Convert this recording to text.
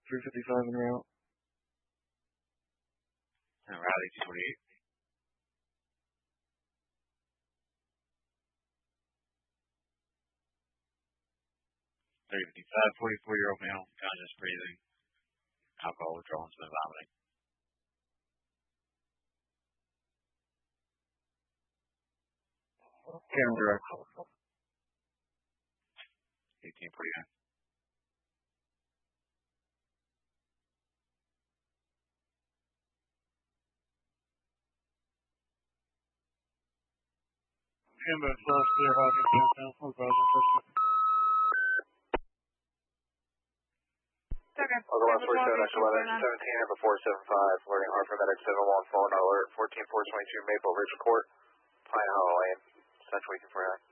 355 en route. And Riley 228. 355, 44-year-old male, conscious breathing, alcohol withdrawal, and some vomiting. Cameron direct. 1849. Ambulance lost clear Hawkins downtown. What about the first one? Okay. I'll go last 47, actual 11, 17, number 475, alerting Hartford Medic 711, phone alert, 14422 Maple Ridge Court, Pine Hollow Lane, Central 1849.